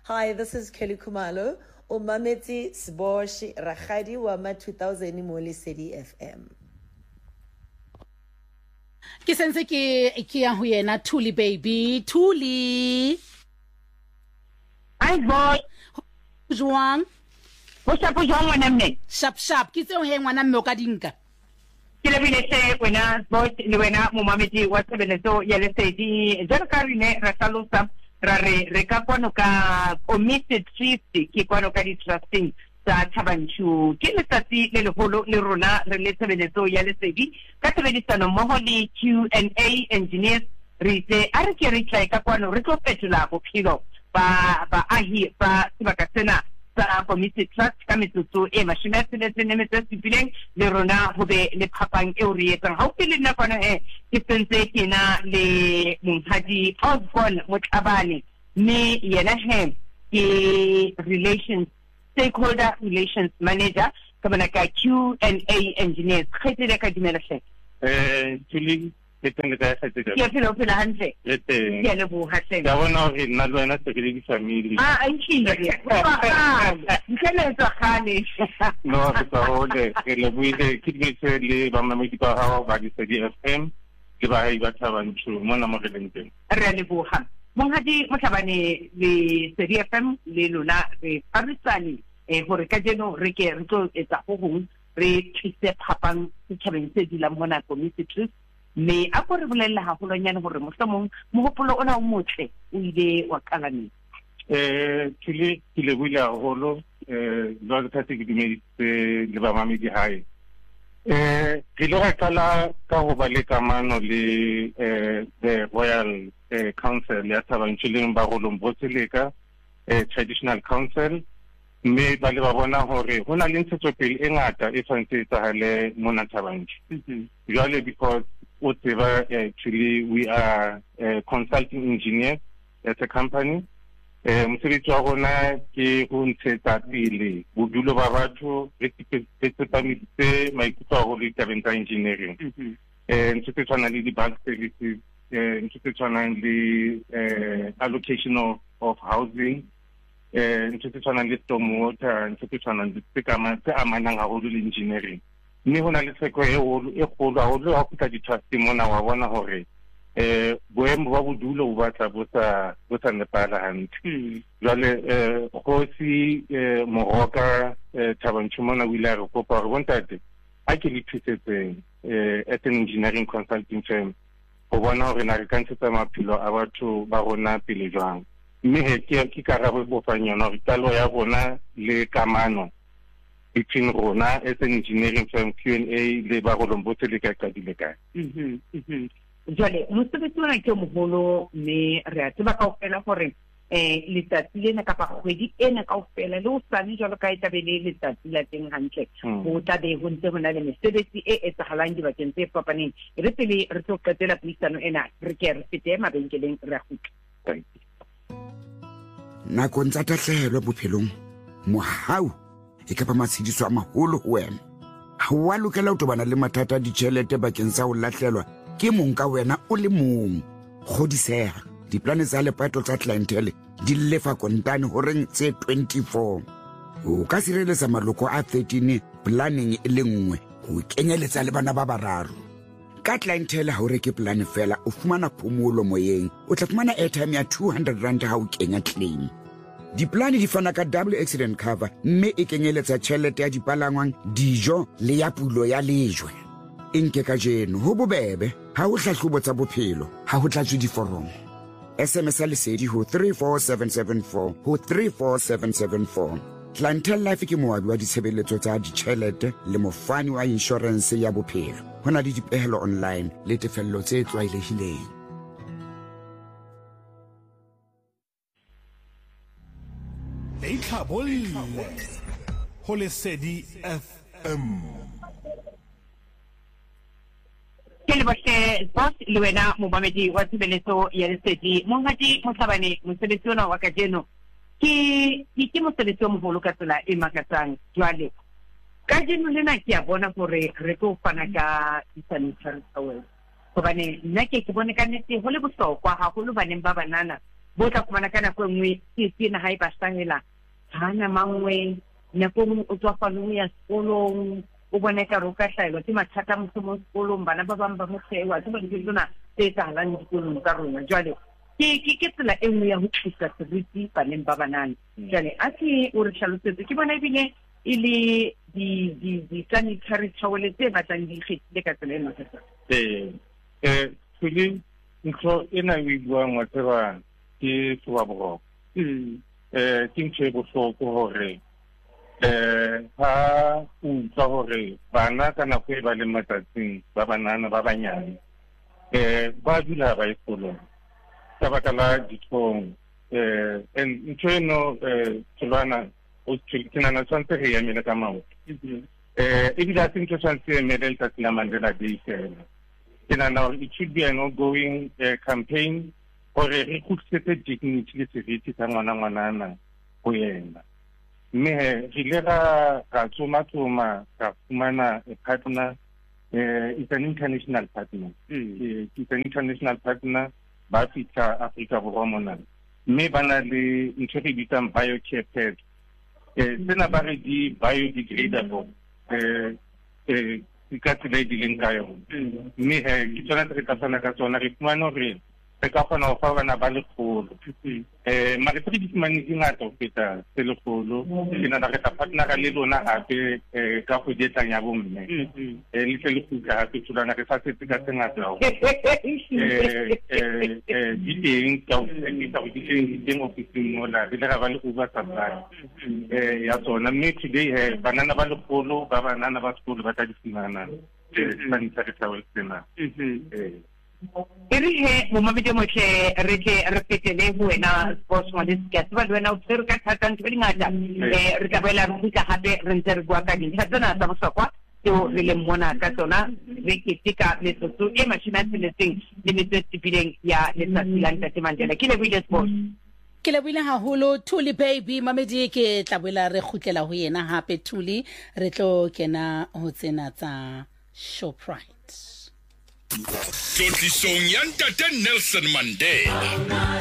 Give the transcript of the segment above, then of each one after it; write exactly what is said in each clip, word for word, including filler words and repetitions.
Hi, this is Kelly Kumalo, o mametse Sboshi Ragadi wa ma two thousand mo Lesedi F M. Ke sense ke ke ya ho yena Thuli baby, Thuli. Hi boy. Joang. Ho sa po jwang ngwana mme? Sharp sharp, ke tseo he ngwana mme o ka dinka. Ke le bile se wena boy le wena mo mametse wa tsebeleso ya Lesedi. Jalo ka rene ra tlhalosa ra re re ka kwano ka committed trust ke kwano ka di trusting tsa Thabanchu ke letsatsi le legolo le rona re le tsebeleso ya Lesedi ka tshebedisano mmoho le Q and A engineers re itse a re ke re tla ka kwano re tlo fetola bophelo ba ba ahi ba sebaka sena sa committed trust ka metsotso e mashome a tsheletseng le metso e supileng le rona ho be le phapang eo re etsang ha o pele nna kwana he ke sentse kena le monghadi Osborne Motlhabane mme yena he ke relations stakeholder relations manager ka bana ka Q and A engineers kgetele ka dimela hle eh tuli ke teng ka kgetele ke phela phela hantle ete ke le bo hatle ka bona hore nna le wena se ke le family ah a ntshile nkele tsa khane no ke tsa hole ke le buile ke ditse le ba mamedi ba ha ba di Lesedi F M ke ba ha ba Thabanchu mona mo re leng teng re le bo ha monghadi Motlhabane le Lesedi F M le lona re parisane eh hore ka jeno re ke re tlo etsa go gong re tshitse phapang setjhabeng se dilang mona community me a go re bolella haholo-nyane hore mohlomong mohopolo ona o motle o ile wa kalane eh tuli ke le buile haholo eh lo ka tse ke dumeditse le ba mamedi hae eh ke lo qala ka ho ba le kamano le eh the Royal eh, Council ya Thabanchu le ba go lombotsheleka eh traditional council me ba le ba bona hore hona le ntshetsopele e ngata e tshwanetse tsahale mona Thabanchu jwale because whatever actually we are uh, consulting engineers at a company mosebetsi wa rona ke ho ntshetsa pele bodulo ba batho re tsepametse maikutlo a go le tabeng tsa engineering eh ntse tse tshwana le di-bulk services eh ntse tse tshwanang le eh allocation of, of housing eh ntse tse tshwanang le stormwater ntse tse tshwanang le tse amanang haholo le engineering mme hona le tsheko e holo e kgolo haholo ha fihla di-trust mona wa bona hore eh boemo ba bodulo bo batla bo sa bo sa nepala hantle jwale eh kgosi moroka Thabanchu mona o ile a re kopa hore bontate a ke le thusetseng eh at an engineering consulting firm go bona hore na re ka ntshetsa maphelo a batho ba rona pele jwang mme he ke karabo bofanyana hore talo ya rona le kamano between rona as an engineering firm Q and A le ba go lombotsheleka ka dile kae mhm mhm jale mosebetsi wa ke moholo mme re a tseba kaofela gore eh letsatsi lena ka pa kgwedi ena kaofela le o sane jalo ka itabele letsatsi la teng hantle go tla be ho ntse hona le mesebetsi e etsahalang di bakeng tse fapaneng re pele re tlo qetela puisano ena re ke re fete mabenkeleng re a gutla nako ntsa tahlelo bophelong mohau e ka ba matshidiso a maholo ho wena ha wa lokela ho tobana le mathata a ditjhelete bakeng sa ho lahlelwa ke mong ka wena o le mong kgodiseha diplane tsa lepato tsa clientele di lefa kontane horeng tse twenty-four o ka sireletsa maloko a thirteen planning e le nngwe ho kenyeletsa le bana ba bararo ka clientele ha o reke plan fela o fumana phomolo moyeng o tla fumana airtime ya two hundred rand ha o kenya claim diplane di fana ka double accident cover mme e kenyeletsa tjhelete ya dipalangwang dijo le ya pulo ya lejwe enke ka jeno ho bobebe ha o hlahlobo tsa bophelo ha ho tlatswe diforomo S M S Lesedi ho three four seven seven four ho three four seven seven four Clientele Life ke moabi wa ditshebeletso tsa ditjhelete le mofani wa insurance ya bophelo hona le dipehelo online le tefello tse tlwaelehileng Eitlhabolle ho Lesedi F M ke le bohle boss le wena momamedi wa tshebeletso ya Lesedi monghadi Motlhabane mosebetsi ona wa ka jeno ke ke mosebetsi o moholo ka tsela e makatsang jwale ka jeno lena ke a bona hore re tlo fana ka sanitary towels hobane nna ke ke bone ka nnete ho le bohlokwa haholo baneng ba banana bo tla fumana ka nako nngwe ke tsena ha e ba hlahela hana mangwe nako nngwe o tswa falong ya sekolong o bona ka ro ka hlaelwa ke mathata mo sekolong bana ba bang ba mothewa ke ba ditsona tse tsalang dikolong ka rona jwale ke ke ke tsela e nngwe ya ho thusa seriti baneng ba banana jwale a ke o re hlalosetse ke bona ebile e le di di di sanitary towel tse batlang di kgethile ka tsela ena eh eh tsuli ntho ena e buang wa tseba ke tsoa boroko eh ke ntho e bohloko hore eh ha o tsa hore bana ka nako e ba le matsatsing ba banana ba banyane eh ba dula ba ikolong ka baka la dithong eh ntho eno eh tsolwana o tsena na tsantse re ya mele ka maoto eh e bila tsinto tsantse mele tsa tsela Mandela Day fela kena now it should be an ongoing uh, campaign for a recruitment dignity le seriti tsa ngwana ngwanana go yena mme re le ga ga tsoma tsoma ka fumana a partner uh, it's an international partner mm. it's an international partner ba fitla Africa borwa mona mme bana le ntho re bitang biocare pad eh sena ba re di biodegradable eh eh ka tsela di leng ka yona mme he ke tsona re ka tsana ka tsona re fumana hore re ka kgona ho fa bana ba lekgolo eh mare tse di fumane di ngata ho feta tse lekgolo ke nana re tla partnera le lona hape eh ka go dietlang ya bomme eh le tle le fuka hape tsolana re sa tsetse ka tsengata ho eh eh di teng ka ho tseka go di teng ofising mola re le ga ba le oversupply eh ya tsona mme today he banana ba lekgolo ba banana ba sekolo ba tla di fumana eh sanitary towel tsena eh ere he mo mabedi mo tle re ke re petele ho wena sports modest ka ba wena o tsere ka thata ntse di ngata eh re ka bela re ka hape re ntse re bua ka dintlha tsena tsa bohlokwa tseo re le mona ka tsona re ke tika le tsotso e machina tseletseng le metso tipileng ya letsatsi la Ntate Mandela ke le buile sports ke le buile haholo Thuli baby mamedi ke tla boela re khutlela ho yena hape Thuli re tlo kena ho tsena tsa Shoprite Tlotlisong ya Ntate Nelson Mandela.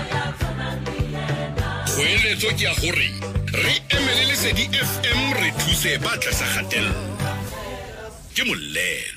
Goeletso ke ya gore re emele Lesedi F M re thuse ba tlasa kgatello. Ke molelo.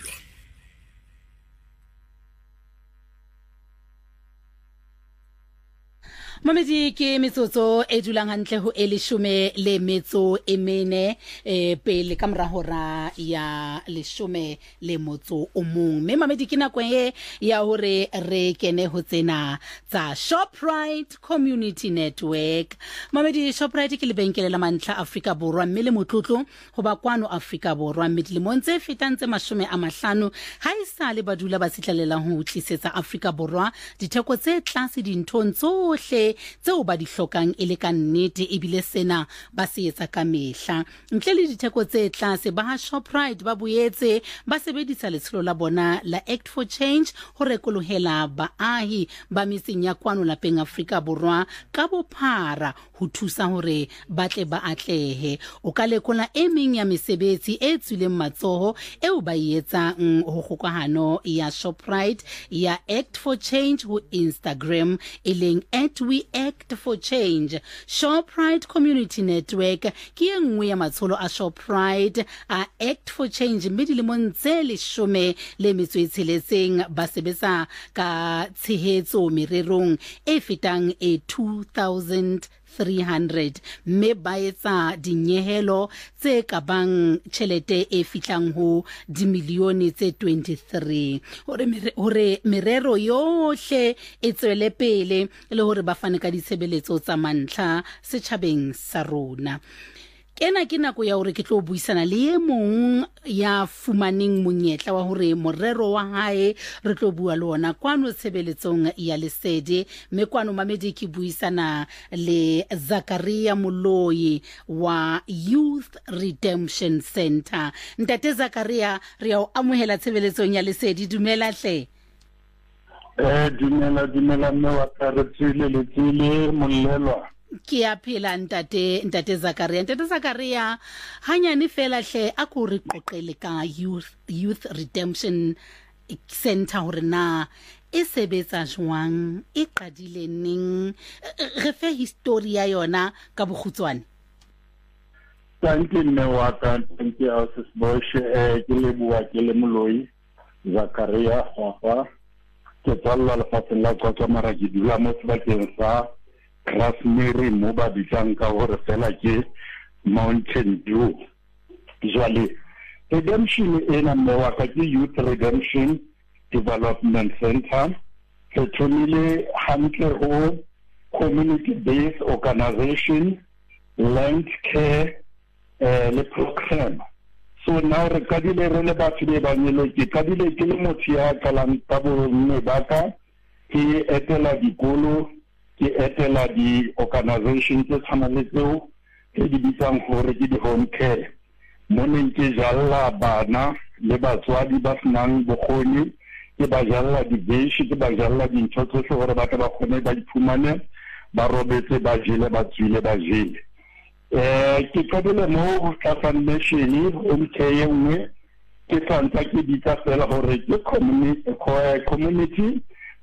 Mamedi ke metsotso e dulang hantle ho eleshome le metso e mene e pele ka mora hora ya leshome le motso o mong me mamedi ke nako e ya hore re kene ho tsena tsa Shoprite Community Network. Mamedi Shoprite ke lebenkele la mantla Afrika Borwa mme le motlotlo ho ba kwano Afrika Borwa mme dilemong tse fetang tse mashome a mahlano ha isale ba dula ba sitlalela ho tlisetsa Afrika Borwa ditheko tse tlase dinthong tsohle tseo ba di hlokang e le ka nnete e bile sena ba se etsa ka mehla ntle le ditheko tse tlase ba ha Shoprite ba boetse ba sebedisa letsholo la bona la Act for Change ho rekolohela baahi ba metseng ya kwano lapeng Afrika Borwa ka bophara ho thusa hore ba tle ba atlehe o ka lekola e meng ya mesebetsi e tswileng matsoho eo ba etsang ho kgokahano ya Shoprite ya Act for Change ho Instagram e leng at we Act for Change. Shoprite Community Network ke engwe ya matsholo a Shoprite a Act for Change mme dilemong tse leshome le metso e tsheletseng ba sebetsa ka tshehetso mererong e fetang e two thousand three hundred mme ba etsa dinyehelo tse ka bang tjhelete e fitlang ho dimilione tse twenty-three hore hore merero yohle e tswele pele le hore ba fane ka ditshebeletso tsa mantlha setjhabeng sa rona. Kena ke nako ya hore ke tlo buisana le e mong ya fumaneng monyetla wa hore morero wa hae re tlo bua le ona kwano tshebeletsong ya Lesedi me kwano mamedi ke buisana le Zakaria Moloi wa Youth Redemption Center. Ntate Zakaria re o amohela tshebeletsong ya Lesedi dumela hle. Eh dumela dumela mme wa tsare tsile le tsile molelwa ke a phela ntate ntate Zakaria ntate Zakaria hanyane fela hle a ko re qoqele ka youth youth redemption center hore na e sebetsa jwang e qadile neng re fe history ya yona ka bokhutswane. Thank you mme wa ka, thank you Sesiboshi. eh ke le bua ke le Moloi Zakaria Gwafa ke tswalla lefatsheng la kwa mara ke dula mo sebakeng sa Grasmere mo ba bitsang ka hore fela ke Mountain Dew. Jwale redemption ena mme wa ka ke Youth Redemption Development Center. Ke thomile hantle ho community based organization land care uh, le program. So now re kadile re le batho be banyelo ke kadile ke le motho ya kalang ka bo mme baka ke etela dikolo ke etela di organization tse tshwanang le tseo ke di bitsang gore ke di home care. Mo neng ke jalla bana le batswadi ba senang bokgoni ke ba jalla dibeshi ke ba jalla dintho tsohle gore ba ka ba kgone ba diphumane ba robetse ba jele ba tswile ba jele. eh ke kadile mo ka foundation o mtheye nngwe ke santsa ke ditsa fela gore ke community community